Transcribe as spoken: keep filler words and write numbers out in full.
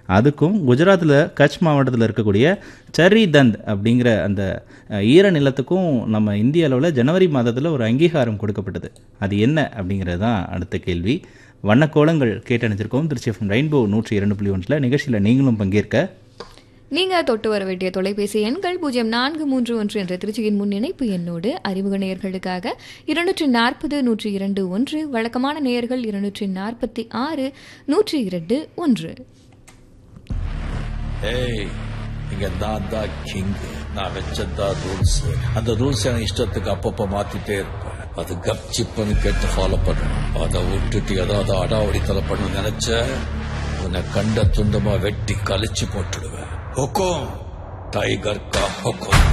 அதுக்கும் குஜராத்தில் கட்ச் மாவட்டத்தில் இருக்கக்கூடிய சரி தந்த் அப்படிங்கிற அந்த ஈர நிலத்துக்கும் நம்ம இந்திய அளவில் ஜனவரி மாதத்தில் ஒரு அங்கீகாரம் கொடுக்கப்பட்டது. அது என்ன அப்படிங்கிறது தான் அடுத்த கேள்வி. வண்ணக்கோலங்கள் கேட்டணிச்சிருக்கோம். திருச்சி எஃப்எம் ரெயின்போ நூற்றி இரண்டு புள்ளி ஒன்றில் நிகழ்ச்சியில் நீங்களும் பங்கேற்க நீங்க தொட்டு வர வேண்டிய தொலைபேசி எண்கள் பூஜ்ஜியம் நான்கு மூன்று ஒன்று என்ற திருச்சியின் முன் இணைப்பு எண்ணோடு அறிமுக நேயர்களுக்காக இருநூற்றி நாற்பது நூற்றி இரண்டு ஒன்று, வழக்கமான நேயர்கள் இருநூற்றி நாற்பத்தி ஆறு நூற்றி இரண்டு ஒன்று. இங்க நான் தான் கிங், நான் வச்சதா ரூல்ஸ். அந்த ரூல்ஸ் எனக்கு இஷ்டத்துக்கு அப்பப்ப மாத்திட்டே இருப்பேன். அது கப்சிப்புன்னு கேட்டு ஃபாலோ பண்ணணும். அதை விட்டுட்டு ஏதாவது அடாவடி தலை பண்ண நினைச்ச உன்னை கண்ட துண்டமா வெட்டி கழிச்சு போட்டுடுவேன். हुकुम टाइगर का हुकुम.